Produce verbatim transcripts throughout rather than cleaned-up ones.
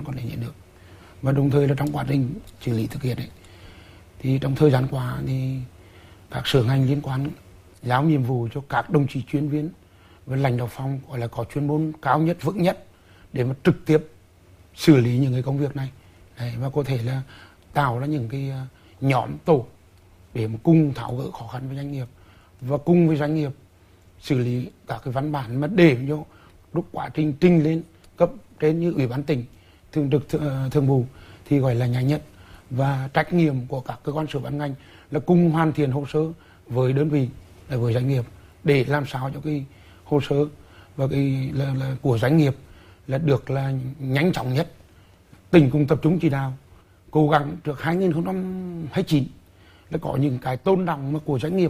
quản lý nhà nước. Và đồng thời là trong quá trình xử lý thực hiện ấy, thì trong thời gian qua thì các sở ngành liên quan giao nhiệm vụ cho các đồng chí chuyên viên và lãnh đạo phòng gọi là có chuyên môn cao nhất, vững nhất để mà trực tiếp xử lý những cái công việc này. Đấy, và có thể là tạo ra những cái nhóm tổ để mà cùng tháo gỡ khó khăn với doanh nghiệp và cùng với doanh nghiệp xử lý các cái văn bản mà để cho lúc quá trình trình lên cấp trên như ủy ban tỉnh, thường trực thường vụ thì gọi là nhanh nhất. Và trách nhiệm của các cơ quan sở ban ngành là cùng hoàn thiện hồ sơ với đơn vị, với doanh nghiệp để làm sao cho cái hồ sơ và cái là, là của doanh nghiệp là được là nhanh chóng nhất. Tỉnh cũng tập trung chỉ đạo cố gắng trước hai nghìn không trăm hai mươi chín là có những cái tồn đọng mà của doanh nghiệp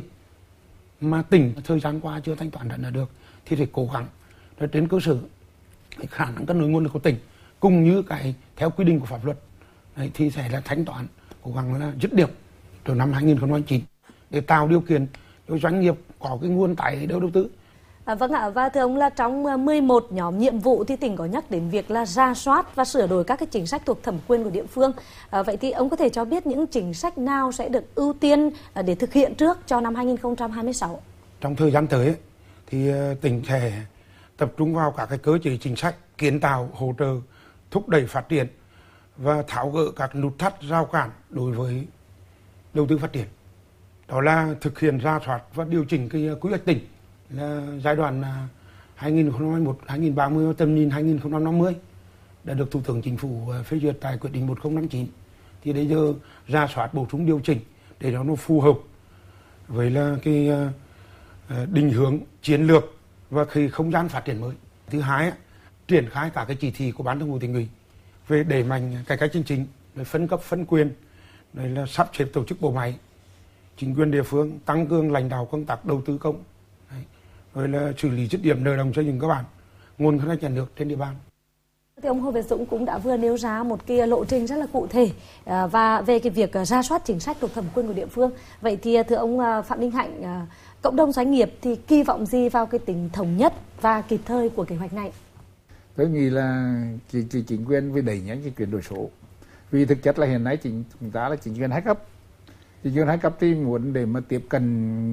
mà tỉnh thời gian qua chưa thanh toán đã được thì phải cố gắng rồi trên cơ sở cái khả năng cân đối nguồn lực của tỉnh cũng như cái theo quy định của pháp luật. Đấy, thì sẽ là thanh toán cố gắng là dứt điểm từ năm hai nghìn không trăm hai mươi chín để tạo điều kiện cho doanh nghiệp có cái nguồn tái đầu tư. À, vâng ạ, và thưa ông là trong mười một nhóm nhiệm vụ thì tỉnh có nhắc đến việc là rà soát và sửa đổi các cái chính sách thuộc thẩm quyền của địa phương. À, vậy thì ông có thể cho biết những chính sách nào sẽ được ưu tiên để thực hiện trước cho năm hai nghìn không trăm hai mươi sáu? Trong thời gian tới thì tỉnh sẽ tập trung vào các cái cơ chế chính sách kiến tạo, hỗ trợ, thúc đẩy phát triển và tháo gỡ các nút thắt rào cản đối với đầu tư phát triển. Đó là thực hiện rà soát và điều chỉnh cái quy hoạch tỉnh là giai đoạn hai nghìn không trăm hai mươi mốt đến hai nghìn không trăm ba mươi và tầm nhìn hai nghìn không trăm năm mươi đã được Thủ tướng Chính phủ phê duyệt tại quyết định một nghìn năm chín. Thì bây giờ rà soát bổ sung điều chỉnh để nó phù hợp với là cái định hướng chiến lược và cái không gian phát triển mới. Thứ hai, triển khai các cái chỉ thị của Ban Thường vụ Tỉnh ủy về đẩy mạnh cải cách hành chính, phân cấp phân quyền, đây là sắp xếp tổ chức bộ máy, chính quyền địa phương tăng cường lãnh đạo công tác đầu tư công, đấy, rồi là xử lý dứt điểm nợ động xây dựng cơ bản, nguồn ngân sách nhà nước trên địa bàn. Thì ông Hồ Việt Dũng cũng đã vừa nêu ra một cái lộ trình rất là cụ thể và về cái việc rà soát chính sách thuộc thẩm quyền của địa phương. Vậy thì thưa ông Phạm Đình Hạnh, cộng đồng doanh nghiệp thì kỳ vọng gì vào cái tính thống nhất và kịp thời của kế hoạch này? Tôi nghĩ là chỉ, chỉ chính quyền phải đẩy nhanh cái chuyển đổi số. Vì thực chất là hiện nay chính chúng ta là chính quyền hai cấp. Chính quyền hai cấp thì muốn để mà tiếp cận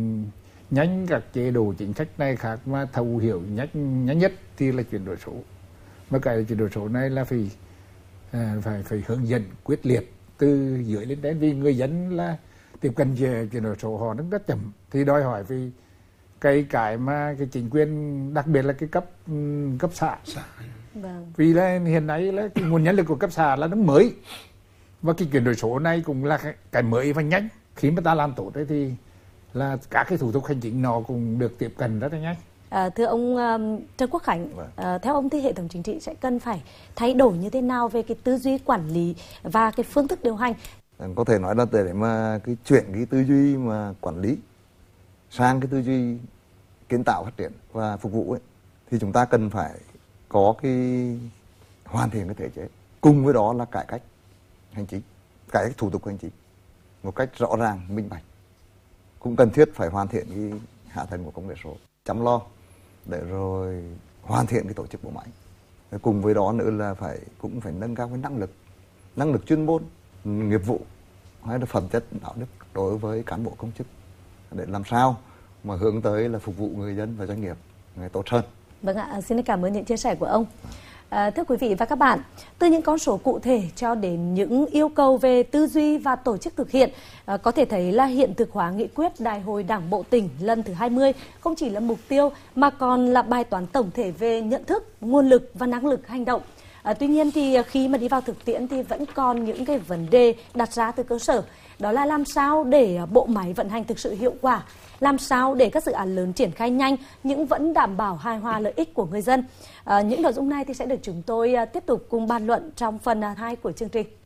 nhanh các chế độ chính sách này khác mà thấu hiểu nhanh, nhanh nhất thì là chuyển đổi số. Mà cái chuyển đổi số này là phải à, phải phải hướng dẫn quyết liệt từ dưới lên đến, vì người dân là tiếp cận về chuyển đổi số họ nó rất chậm, thì đòi hỏi vì cái cái mà cái chính quyền, đặc biệt là cái cấp cấp xã. Vâng. Vì là hiện nay là cái nguồn nhân lực của cấp xã là nó mới, và cái chuyển đổi số này cũng là cái, cái mới và nhanh. Khi mà ta làm tốt đấy thì là các cái thủ tục hành chính nó cũng được tiếp cận rất là nhanh. À, thưa ông um, Trần Quốc Khánh, à, theo ông thì hệ thống chính trị sẽ cần phải thay đổi như thế nào về cái tư duy quản lý và cái phương thức điều hành? Có thể nói là để mà cái chuyển cái tư duy mà quản lý sang cái tư duy kiến tạo, phát triển và phục vụ ấy, thì chúng ta cần phải có cái hoàn thiện cái thể chế, cùng với đó là cải cách hành chính, cải cách thủ tục hành chính một cách rõ ràng, minh bạch. Cũng cần thiết phải hoàn thiện cái hạ tầng của công nghệ số, chăm lo để rồi hoàn thiện cái tổ chức bộ máy. Cùng với đó nữa là phải cũng phải nâng cao cái năng lực, năng lực chuyên môn, nghiệp vụ hay là phẩm chất đạo đức đối với cán bộ công chức để làm sao mà hướng tới là phục vụ người dân và doanh nghiệp ngày tốt hơn. Vâng ạ, xin cảm ơn những chia sẻ của ông. À, thưa quý vị và các bạn, từ những con số cụ thể cho đến những yêu cầu về tư duy và tổ chức thực hiện, à, có thể thấy là hiện thực hóa nghị quyết Đại hội Đảng bộ tỉnh lần thứ hai mươi không chỉ là mục tiêu mà còn là bài toán tổng thể về nhận thức, nguồn lực và năng lực hành động. À, tuy nhiên thì khi mà đi vào thực tiễn thì vẫn còn những cái vấn đề đặt ra từ cơ sở. Đó là làm sao để bộ máy vận hành thực sự hiệu quả, làm sao để các dự án lớn triển khai nhanh nhưng vẫn đảm bảo hài hòa lợi ích của người dân. À, những nội dung này thì sẽ được chúng tôi tiếp tục cùng bàn luận trong phần hai của chương trình.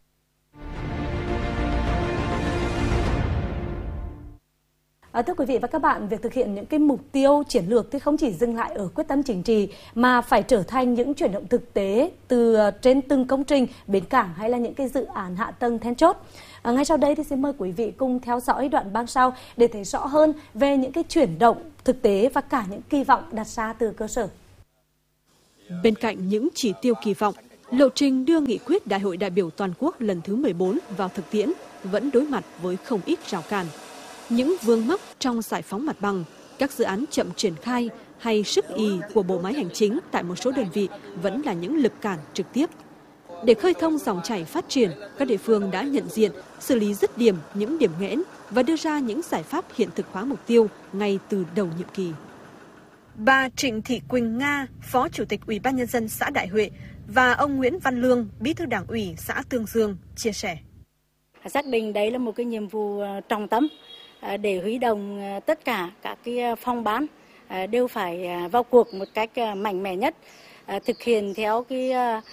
À, thưa quý vị và các bạn, việc thực hiện những cái mục tiêu chiến lược thì không chỉ dừng lại ở quyết tâm chính trị mà phải trở thành những chuyển động thực tế từ trên từng công trình, bến cảng hay là những cái dự án hạ tầng then chốt. À, ngay sau đây thì xin mời quý vị cùng theo dõi đoạn băng sau để thấy rõ hơn về những cái chuyển động thực tế và cả những kỳ vọng đặt ra từ cơ sở. Bên cạnh những chỉ tiêu kỳ vọng, Lộ trình đưa nghị quyết Đại hội đại biểu toàn quốc lần thứ mười bốn vào thực tiễn vẫn đối mặt với không ít rào cản. Những vướng mắc trong giải phóng mặt bằng, các dự án chậm triển khai hay sức ì của bộ máy hành chính tại một số đơn vị vẫn là những lực cản trực tiếp. Để khơi thông dòng chảy phát triển, các địa phương đã nhận diện, xử lý dứt điểm những điểm nghẽn và đưa ra những giải pháp hiện thực hóa mục tiêu ngay từ đầu nhiệm kỳ. Bà Trịnh Thị Quỳnh Nga, Phó Chủ tịch Ủy ban Nhân dân xã Đại Huệ và ông Nguyễn Văn Lương, Bí thư Đảng ủy xã Tương Dương chia sẻ. Xác định đấy là một cái nhiệm vụ trọng tâm để huy động tất cả các cái phòng ban đều phải vào cuộc một cách mạnh mẽ nhất, thực hiện theo cái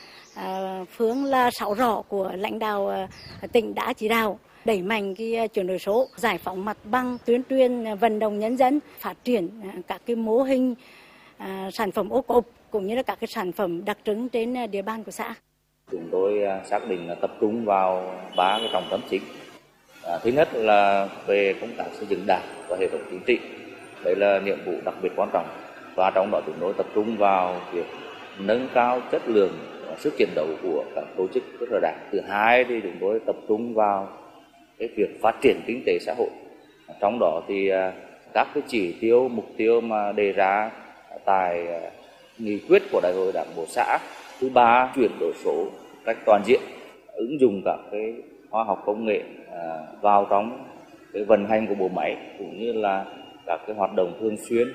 phương là sáu rõ của lãnh đạo tỉnh đã chỉ đạo, đẩy mạnh cái chuyển đổi số, giải phóng mặt bằng, tuyên truyền vận động nhân dân phát triển các cái mô hình sản phẩm ô cốp cũng như là các cái sản phẩm đặc trưng trên địa bàn của xã. Chúng tôi xác định là tập trung vào ba cái trọng tâm chính. À, thứ nhất là về công tác xây dựng đảng và hệ thống chính trị. Đấy là nhiệm vụ đặc biệt quan trọng. Và trong đó chúng tôi tập trung vào việc nâng cao chất lượng và sức chiến đấu của các tổ chức cơ sở đảng. Thứ hai thì chúng tôi tập trung vào cái việc phát triển kinh tế xã hội. Trong đó thì các cái chỉ tiêu, mục tiêu mà đề ra tại nghị quyết của Đại hội Đảng bộ xã. Thứ ba, chuyển đổi số cách toàn diện, ứng dụng các cái khoa học công nghệ vào trong cái vận hành của bộ máy cũng như là các cái hoạt động thường xuyên.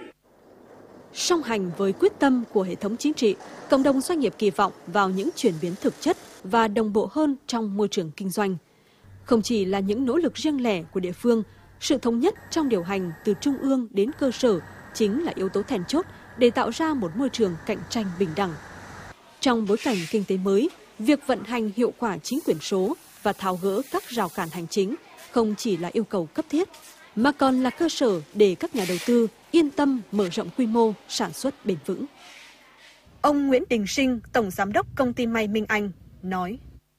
Song hành với quyết tâm của hệ thống chính trị, cộng đồng doanh nghiệp kỳ vọng vào những chuyển biến thực chất và đồng bộ hơn trong môi trường kinh doanh. Không chỉ là những nỗ lực riêng lẻ của địa phương, sự thống nhất trong điều hành từ trung ương đến cơ sở chính là yếu tố then chốt để tạo ra một môi trường cạnh tranh bình đẳng. Trong bối cảnh kinh tế mới, việc vận hành hiệu quả chính quyền số và tháo gỡ các rào cản hành chính không chỉ là yêu cầu cấp thiết, mà còn là cơ sở để các nhà đầu tư yên tâm mở rộng quy mô sản xuất bền vững. Ông Nguyễn Đình Sinh, Tổng Giám đốc Công ty May Minh Anh, nói: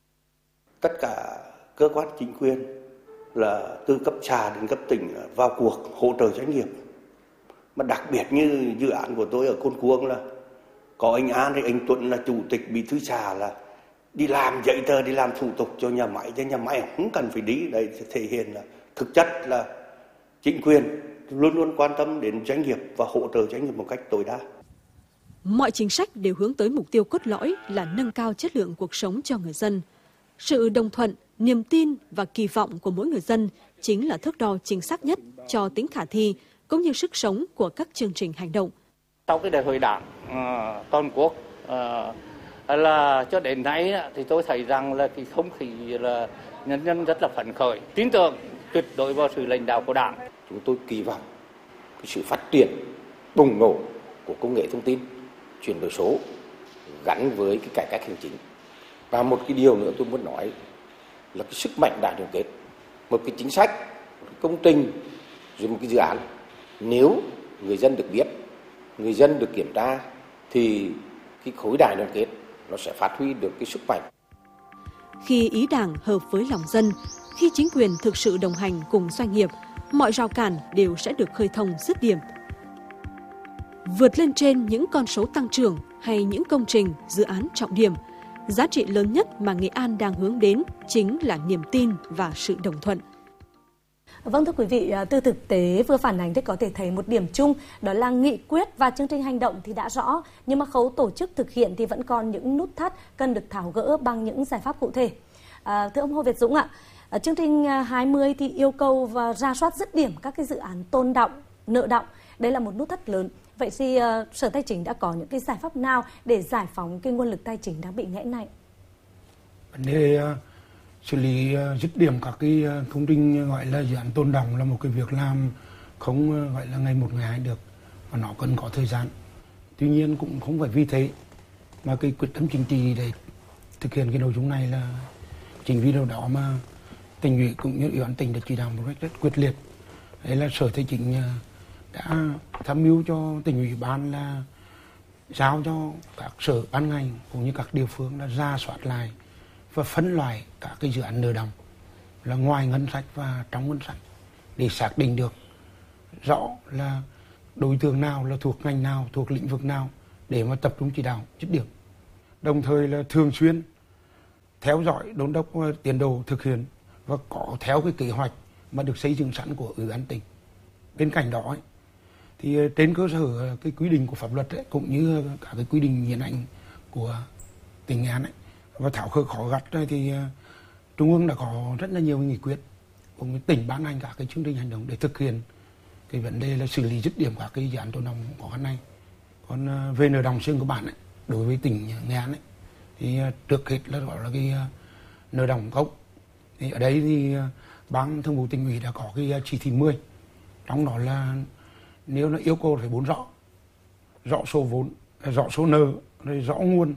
Tất cả cơ quan chính quyền là từ cấp xã đến cấp tỉnh vào cuộc hỗ trợ doanh nghiệp. Mà đặc biệt như dự án của tôi ở Côn Cuông là có anh An thì anh Tuấn là chủ tịch bí thư xã là đi làm giấy tờ, đi làm thủ tục cho nhà máy, cho nhà máy không cần phải đi. Đấy thể hiện là thực chất là chính quyền luôn luôn quan tâm đến doanh nghiệp và hỗ trợ doanh nghiệp một cách tối đa. Mọi chính sách đều hướng tới mục tiêu cốt lõi là nâng cao chất lượng cuộc sống cho người dân. Sự đồng thuận, niềm tin và kỳ vọng của mỗi người dân chính là thước đo chính xác nhất cho tính khả thi cũng như sức sống của các chương trình hành động. Sau cái đại hội đảng uh, toàn quốc uh, là cho đến nay thì tôi thấy rằng là cái không khí là nhân dân rất là phấn khởi, tin tưởng tuyệt đối vào sự lãnh đạo của Đảng. Chúng tôi kỳ vọng cái sự phát triển bùng nổ của công nghệ thông tin, chuyển đổi số gắn với cái cải cách hành chính. Và một cái điều nữa tôi muốn nói là cái sức mạnh đại đoàn kết, một cái chính sách, một cái công trình, rồi một cái dự án. Nếu người dân được biết, người dân được kiểm tra thì cái khối đại đoàn kết nó sẽ phát huy được cái sức mạnh. Khi ý Đảng hợp với lòng dân, khi chính quyền thực sự đồng hành cùng doanh nghiệp, mọi rào cản đều sẽ được khơi thông dứt điểm. Vượt lên trên những con số tăng trưởng hay những công trình, dự án trọng điểm, giá trị lớn nhất mà Nghệ An đang hướng đến chính là niềm tin và sự đồng thuận. Vâng, thưa quý vị, từ thực tế vừa phản ánh thì có thể thấy một điểm chung, đó là nghị quyết và chương trình hành động thì đã rõ, nhưng mà khâu tổ chức thực hiện thì vẫn còn những nút thắt cần được tháo gỡ bằng những giải pháp cụ thể. À, thưa ông Hồ Việt Dũng ạ, à, chương trình hai mươi thì yêu cầu và rà soát dứt điểm các cái dự án tồn đọng, nợ đọng. Đây là một nút thắt lớn. Vậy thì uh, Sở Tài chính đã có những cái giải pháp nào để giải phóng cái nguồn lực tài chính đang bị nghẽn này? Vấn đề uh, xử lý uh, dứt điểm các cái uh, công trình gọi là dự án tồn đọng là một cái việc làm không uh, gọi là ngày một ngày hai được, và nó cần có thời gian. Tuy nhiên cũng không phải vì thế mà cái quyết tâm chính trị để thực hiện cái nội dung này là chính vì điều đó mà tỉnh ủy cũng như ủy ban tỉnh đã chỉ đạo một cách rất quyết liệt. Đấy là Sở Tài chính uh, đã tham mưu cho tỉnh ủy ban là giao cho các sở ban ngành cũng như các địa phương là rà soát lại và phân loại các cái dự án nợ đọng là ngoài ngân sách và trong ngân sách để xác định được rõ là đối tượng nào là thuộc ngành nào, thuộc lĩnh vực nào để mà tập trung chỉ đạo dứt điểm. đồng thời là thường xuyên theo dõi đôn đốc tiến độ thực hiện và có theo cái kế hoạch mà được xây dựng sẵn của Ủy ban tỉnh. Bên cạnh đó ấy, thì trên cơ sở cái quy định của pháp luật ấy, cũng như cả cái quy định hiện hành của tỉnh Nghệ An ấy, và tháo gỡ khó gắt ấy, thì Trung ương đã có rất là nhiều nghị quyết, cũng như tỉnh ban hành cả cái chương trình hành động để thực hiện cái vấn đề là xử lý dứt điểm các cái dự án tồn đọng khó khăn này. Còn về nợ động xương của bạn ấy, đối với tỉnh Nghệ An ấy, thì trước hết là gọi là cái nợ động gốc. Thì ở đây thì ban thường vụ tỉnh ủy đã có cái chỉ thị mười, trong đó là nếu nó yêu cầu phải bốn rõ, rõ số vốn, rõ số nợ, rồi rõ nguồn,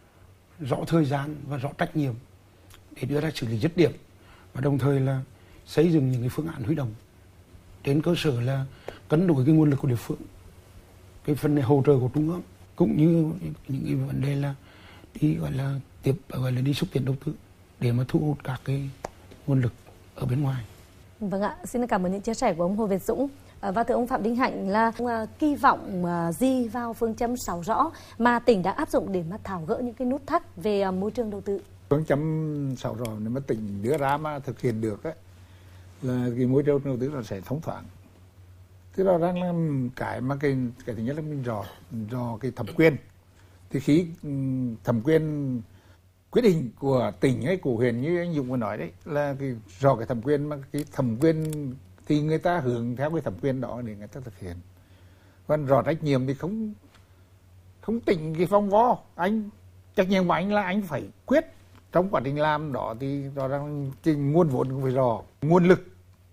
rõ thời gian và rõ trách nhiệm để đưa ra xử lý dứt điểm, và đồng thời là xây dựng những cái phương án huy động trên cơ sở là cân đối cái nguồn lực của địa phương, cái phần này hỗ trợ của Trung ương, cũng như những cái vấn đề là đi gọi là tiếp gọi là đi xúc tiến đầu tư để mà thu hút các cái nguồn lực ở bên ngoài. Vâng ạ, xin cảm ơn những chia sẻ của ông Hồ Việt Dũng. Và thưa ông Phạm Đình Hạnh, là uh, kỳ vọng uh, gì vào phương châm sáu rõ mà tỉnh đã áp dụng để mà tháo gỡ những cái nút thắt về uh, môi trường đầu tư? Phương châm sáu rõ nếu mà tỉnh đưa ra mà thực hiện được ấy, là cái môi trường đầu tư nó sẽ thông thoáng. Thế đó rằng là cái mà cái cái thứ nhất là mình rõ rõ cái thẩm quyền. Thì khi thẩm quyền quyết định của tỉnh hay của huyện như anh Dũng vừa nói đấy, là cái rõ cái thẩm quyền, mà cái thẩm quyền thì người ta hưởng theo cái thẩm quyền đó để người ta thực hiện. Còn rõ trách nhiệm thì không không tỉnh cái phong vo. Anh trách nhiệm của anh là anh phải quyết trong quá trình làm đó, thì rõ ràng cái nguồn vốn cũng phải rõ, nguồn lực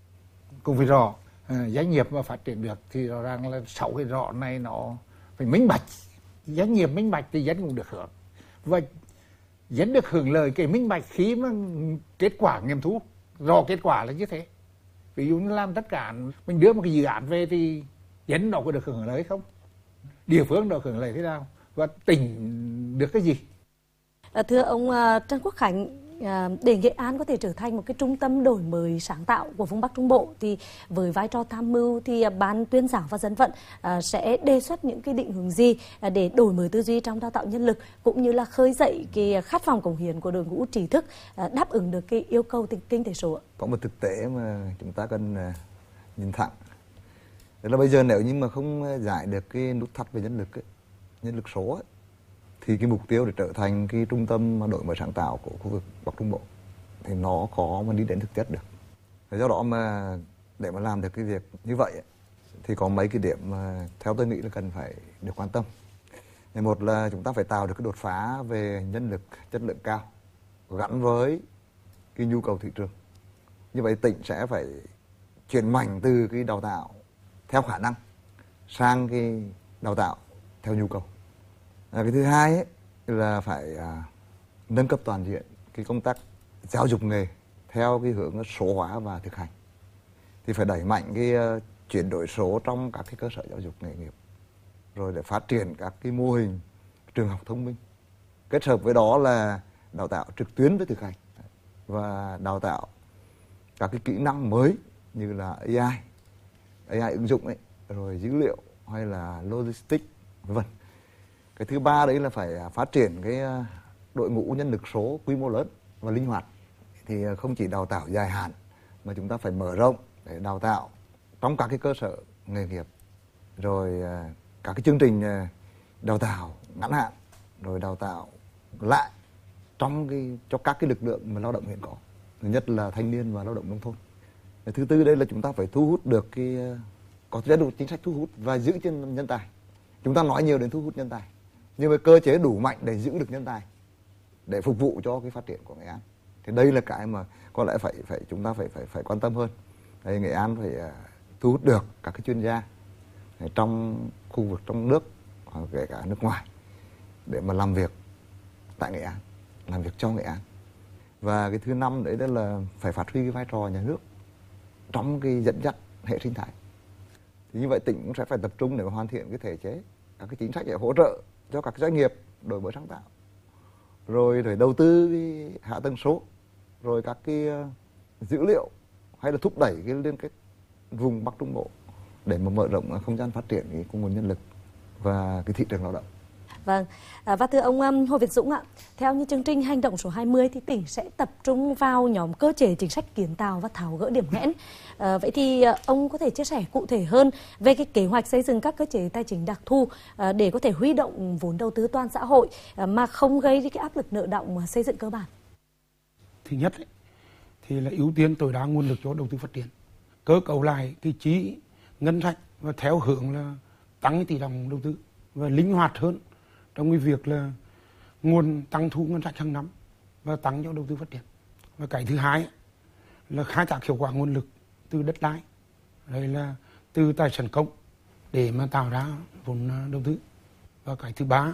cũng phải rõ, à, doanh nghiệp mà phát triển được thì rõ ràng là sáu cái rõ này nó phải minh bạch. Doanh nghiệp minh bạch thì dân cũng được hưởng, và dân được hưởng lời cái minh bạch khi mà kết quả nghiệm thu rõ kết quả là như thế. Ví dụ như làm tất cả, mình đưa một cái dự án về thì dân đó có được hưởng lợi không, địa phương đó hưởng lợi thế nào, và tỉnh được cái gì. À, thưa ông uh, Trần Quốc Khánh, uh, để Nghệ An có thể trở thành một cái trung tâm đổi mới sáng tạo của vùng Bắc Trung Bộ, thì với vai trò tham mưu thì uh, Ban Tuyên giáo và Dân vận uh, sẽ đề xuất những cái định hướng gì uh, để đổi mới tư duy trong đào tạo nhân lực, cũng như là khơi dậy cái khát vọng cống hiến của đội ngũ trí thức uh, đáp ứng được cái yêu cầu kinh tế số. Có một thực tế mà chúng ta cần uh, nhìn thẳng, đó là bây giờ nếu như mà không giải được cái nút thắt về nhân lực ấy, nhân lực số ấy, thì cái mục tiêu để trở thành cái trung tâm đổi mới sáng tạo của khu vực Bắc Trung Bộ thì nó khó mà đi đến thực chất được. Do đó mà để mà làm được cái việc như vậy ấy, thì có mấy cái điểm mà theo tôi nghĩ là cần phải được quan tâm. Một là chúng ta phải tạo được cái đột phá về nhân lực chất lượng cao gắn với cái nhu cầu thị trường. Như vậy tỉnh sẽ phải chuyển mạnh từ cái đào tạo theo khả năng sang cái đào tạo theo nhu cầu. À, cái thứ hai ấy, là phải à, nâng cấp toàn diện cái công tác giáo dục nghề theo cái hướng số hóa và thực hành. Thì phải đẩy mạnh cái uh, chuyển đổi số trong các cái cơ sở giáo dục nghề nghiệp, rồi để phát triển các cái mô hình trường học thông minh, kết hợp với đó là đào tạo trực tuyến với thực hành, và đào tạo các cái kỹ năng mới như là a i, a i ứng dụng ấy, rồi dữ liệu hay là logistics vân vân. Cái thứ ba đấy là phải phát triển cái đội ngũ nhân lực số quy mô lớn và linh hoạt. Thì không chỉ đào tạo dài hạn mà chúng ta phải mở rộng để đào tạo trong các cái cơ sở nghề nghiệp, rồi các cái chương trình đào tạo ngắn hạn, rồi đào tạo lại trong cái cho các cái lực lượng mà lao động hiện có, thứ nhất là thanh niên và lao động nông thôn. Thứ tư đây là chúng ta phải thu hút được cái có chế độ chính sách thu hút và giữ chân nhân tài. Chúng ta nói nhiều đến thu hút nhân tài, nhưng mà cơ chế đủ mạnh để giữ được nhân tài để phục vụ cho cái phát triển của Nghệ An. Thì đây là cái mà có lẽ phải phải chúng ta phải phải phải quan tâm hơn. Đây, Nghệ An phải uh, thu hút được các cái chuyên gia trong khu vực trong nước hoặc kể cả nước ngoài để mà làm việc tại Nghệ An, làm việc cho Nghệ An. Và cái thứ năm đấy đó là phải phát huy cái vai trò nhà nước trong cái dẫn dắt hệ sinh thái. Thì như vậy tỉnh cũng sẽ phải tập trung để mà hoàn thiện cái thể chế, các cái chính sách để hỗ trợ cho các doanh nghiệp đổi mới sáng tạo, rồi để đầu tư cái hạ tầng số, rồi các cái dữ liệu, hay là thúc đẩy cái liên kết vùng Bắc Trung Bộ để mà mở rộng không gian phát triển cái nguồn nhân lực và cái thị trường lao động. Vâng, à, và thưa ông um, Hồ Việt Dũng ạ, theo như chương trình hành động số hai mươi thì tỉnh sẽ tập trung vào nhóm cơ chế chính sách kiến tạo và tháo gỡ điểm nghẽn. À, vậy thì à, ông có thể chia sẻ cụ thể hơn về cái kế hoạch xây dựng các cơ chế tài chính đặc thù à, để có thể huy động vốn đầu tư toàn xã hội à, mà không gây cái áp lực nợ động mà xây dựng cơ bản? Thứ nhất ấy, thì là ưu tiên tối đa nguồn lực cho đầu tư phát triển, cơ cấu lại cái chi ngân sách và theo hướng là tăng cái tỷ trọng đầu tư và linh hoạt hơn trong cái việc là nguồn tăng thu ngân sách hàng năm và tăng cho đầu tư phát triển. Và cái thứ hai là khai thác hiệu quả nguồn lực từ đất đai, đây là từ tài sản công để mà tạo ra vốn đầu tư. Và cái thứ ba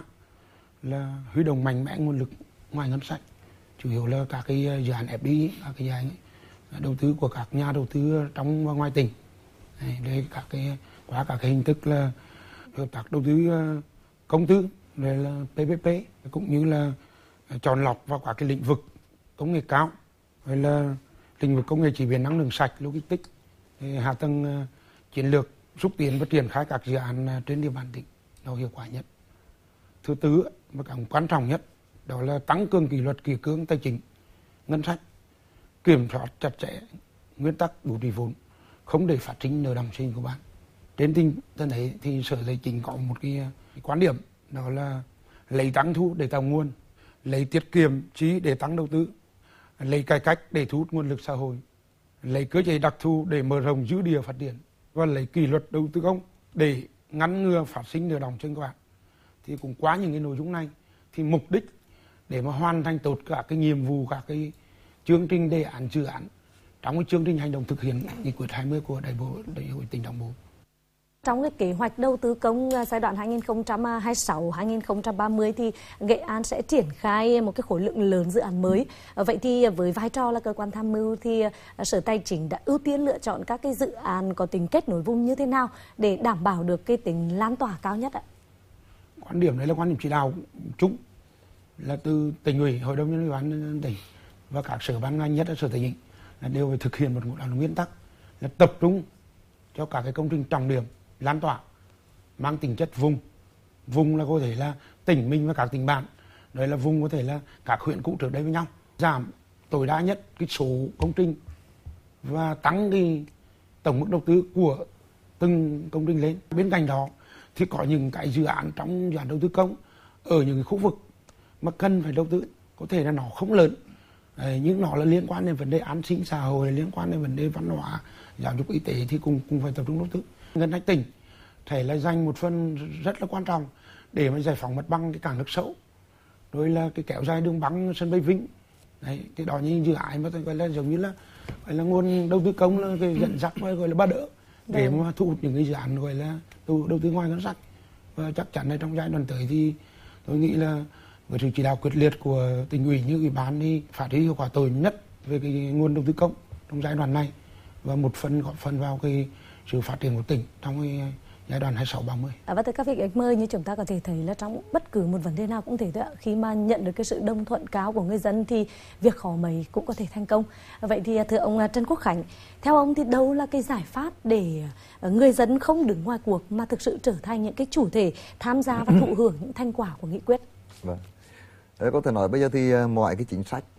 là huy động mạnh mẽ nguồn lực ngoài ngân sách, chủ yếu là các cái dự án ép đê i, các cái dự án đầu tư của các nhà đầu tư trong và ngoài tỉnh. Đây các cái qua các cái hình thức là hợp tác đầu tư công tư, đây là pê pê pê, cũng như là chọn lọc vào các cái lĩnh vực công nghệ cao, hay là lĩnh vực công nghệ chế biến năng lượng sạch, logistics, hạ tầng chiến lược, xúc tiến và triển khai các dự án trên địa bàn tỉnh nó hiệu quả nhất. Thứ tư và càng quan trọng nhất đó là tăng cường kỷ luật kỷ cương tài chính ngân sách, kiểm soát chặt chẽ nguyên tắc bố trí vốn, không để phát sinh nợ động sinh của bạn. Trên tinh thần ấy thì Sở Tài chính có một cái, cái quan điểm đó là lấy tăng thu để tạo nguồn, lấy tiết kiệm chi để tăng đầu tư, lấy cải cách để thu hút nguồn lực xã hội, lấy cơ chế đặc thù để mở rộng dư địa phát triển và lấy kỷ luật đầu tư công để ngăn ngừa phát sinh nợ động trên các bạn. Thì cũng qua những cái nội dung này thì mục đích để mà hoàn thành tốt cả cái nhiệm vụ, các cái chương trình đề án dự án trong cái chương trình hành động thực hiện nghị quyết hai mươi của đại bộ đại hội tỉnh Đồng Bộ. Trong cái kế hoạch đầu tư công giai đoạn hai nghìn không trăm hai mươi sáu đến hai nghìn không trăm ba mươi thì Nghệ An sẽ triển khai một cái khối lượng lớn dự án mới. Vậy thì với vai trò là cơ quan tham mưu thì Sở Tài chính đã ưu tiên lựa chọn các cái dự án có tính kết nối vùng như thế nào để đảm bảo được cái tính lan tỏa cao nhất ạ? Quan điểm đấy là quan điểm chỉ đạo chung là từ tỉnh ủy, hội đồng nhân dân ủy ban tỉnh và các sở ban ngành, nhất là Sở Tài chính là đều phải thực hiện một nguyên tắc là tập trung cho các cái công trình trọng điểm lan tỏa mang tính chất vùng. Vùng là có thể là tỉnh mình và các tỉnh bạn, đấy là vùng có thể là các huyện cũ trước đây với nhau, giảm tối đa nhất cái số công trình và tăng cái tổng mức đầu tư của từng công trình lên. Bên cạnh đó thì có những cái dự án trong dự án đầu tư công ở những cái khu vực mà cần phải đầu tư, có thể là nó không lớn đấy, nhưng nó là liên quan đến vấn đề an sinh xã hội, liên quan đến vấn đề văn hóa, giáo dục, y tế thì cũng cũng phải tập trung đầu tư. Ngân sách tỉnh thể là dành một phần rất là quan trọng để mà giải phóng mặt bằng cái cảng nước Sấu, rồi là cái kéo dài đường băng sân bay Vinh, đấy cái đó như dự án mà tôi gọi là giống như là gọi là nguồn đầu tư công, là cái dẫn dắt gọi là ba đỡ để mà thu hút những cái dự án gọi là đầu, đầu tư ngoài ngân sách. Và chắc chắn là trong giai đoạn tới thì tôi nghĩ là với sự chỉ đạo quyết liệt của tỉnh ủy như ủy ban thì phát huy hiệu quả tối nhất về cái nguồn đầu tư công trong giai đoạn này và một phần góp phần vào cái sự phát triển của tỉnh trong cái giai đoạn hai mươi sáu ba mươi. À, và thưa các vị khách mời, như chúng ta có thể thấy là trong bất cứ một vấn đề nào cũng thể thôi ạ, khi mà nhận được cái sự đồng thuận cao của người dân thì việc khó mấy cũng có thể thành công. Vậy thì thưa ông Trần Quốc Khánh, theo ông thì đâu là cái giải pháp để người dân không đứng ngoài cuộc mà thực sự trở thành những cái chủ thể tham gia và thụ hưởng những thành quả của nghị quyết? Vâng. Đấy, có thể nói bây giờ thì mọi cái chính sách,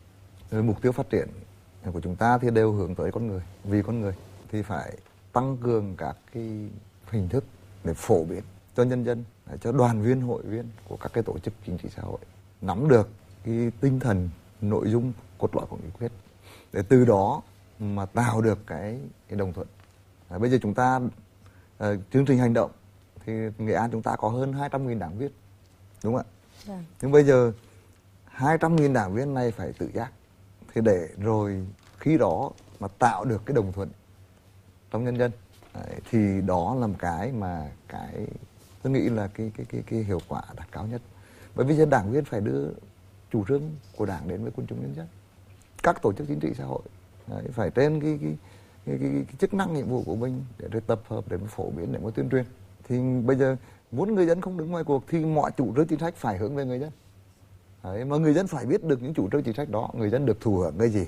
mục tiêu phát triển của chúng ta thì đều hướng tới con người, vì con người thì phải tăng cường các cái hình thức để phổ biến cho nhân dân, cho đoàn viên, hội viên của các cái tổ chức chính trị xã hội nắm được cái tinh thần, nội dung cốt lõi của nghị quyết để từ đó mà tạo được cái, cái đồng thuận. À, bây giờ chúng ta uh, chương trình hành động thì Nghệ An chúng ta có hơn hai trăm nghìn đảng viên, đúng không ạ? Yeah. Nhưng bây giờ hai trăm nghìn đảng viên này phải tự giác, thì để rồi khi đó mà tạo được cái đồng thuận trong nhân dân. Đấy, thì đó là một cái mà cái tôi nghĩ là cái cái cái cái hiệu quả đạt cao nhất. Bởi vì giờ đảng viên phải đưa chủ trương của đảng đến với quần chúng nhân dân, các tổ chức chính trị xã hội. Đấy, phải trên cái cái, cái, cái, cái chức năng nhiệm vụ của mình để rồi tập hợp, để mà phổ biến, để mà tuyên truyền. Thì bây giờ muốn người dân không đứng ngoài cuộc thì mọi chủ trương chính sách phải hướng về người dân. Đấy, mà người dân phải biết được những chủ trương chính sách đó, người dân được thụ hưởng cái gì.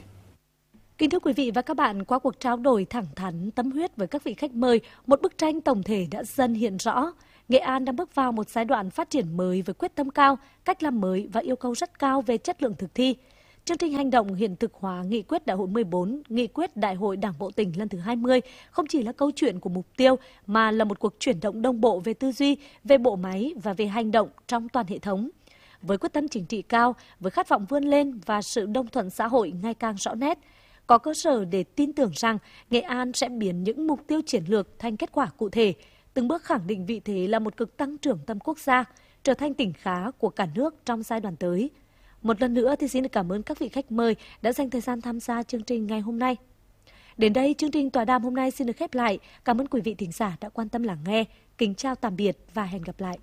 Kính thưa quý vị và các bạn, qua cuộc trao đổi thẳng thắn, tâm huyết với các vị khách mời, một bức tranh tổng thể đã dần hiện rõ. Nghệ An đang bước vào một giai đoạn phát triển mới với quyết tâm cao, cách làm mới và yêu cầu rất cao về chất lượng thực thi. Chương trình hành động hiện thực hóa nghị quyết Đại hội mười bốn, nghị quyết Đại hội Đảng bộ tỉnh lần thứ hai mươi không chỉ là câu chuyện của mục tiêu mà là một cuộc chuyển động đồng bộ về tư duy, về bộ máy và về hành động trong toàn hệ thống. Với quyết tâm chính trị cao, với khát vọng vươn lên và sự đồng thuận xã hội ngày càng rõ nét, có cơ sở để tin tưởng rằng Nghệ An sẽ biến những mục tiêu chiến lược thành kết quả cụ thể, từng bước khẳng định vị thế là một cực tăng trưởng tầm quốc gia, trở thành tỉnh khá của cả nước trong giai đoạn tới. Một lần nữa thì xin được cảm ơn các vị khách mời đã dành thời gian tham gia chương trình ngày hôm nay. Đến đây, chương trình tọa đàm hôm nay xin được khép lại. Cảm ơn quý vị thính giả đã quan tâm lắng nghe. Kính chào tạm biệt và hẹn gặp lại.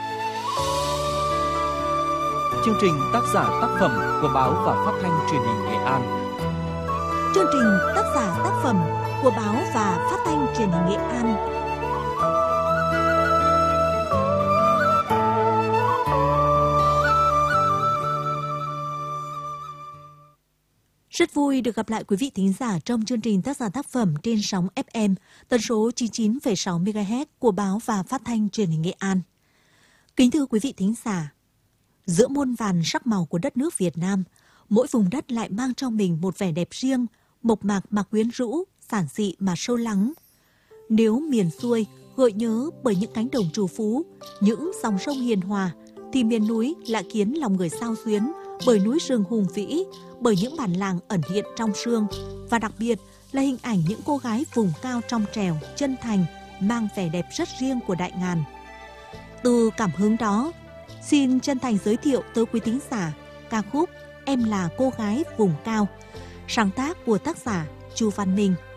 Chương trình tác giả tác phẩm của báo và phát thanh truyền hình Nghệ An. Chương trình tác giả tác phẩm của báo và phát thanh truyền hình Nghệ An. Rất vui được gặp lại quý vị thính giả trong chương trình tác giả tác phẩm trên sóng ép em tần số chín mươi chín phẩy sáu mê ga héc của báo và phát thanh truyền hình Nghệ An. Kính thưa quý vị thính giả, giữa muôn vàn sắc màu của đất nước Việt Nam, mỗi vùng đất lại mang trong mình một vẻ đẹp riêng, mộc mạc mà quyến rũ, giản dị mà sâu lắng. Nếu miền xuôi gợi nhớ bởi những cánh đồng trù phú, những dòng sông hiền hòa, thì miền núi lại khiến lòng người xao xuyến bởi núi rừng hùng vĩ, bởi những bản làng ẩn hiện trong sương, và đặc biệt là hình ảnh những cô gái vùng cao trong trẻo, chân thành, mang vẻ đẹp rất riêng của Đại Ngàn. Từ cảm hứng đó, xin chân thành giới thiệu tới quý thính giả ca khúc Em là cô gái vùng cao, sáng tác của tác giả Chu Văn Minh.